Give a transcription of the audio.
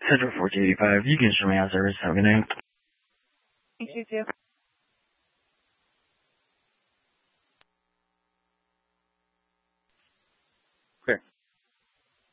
Central 1485, you can show me out service. Have a good night. Thanks, you too.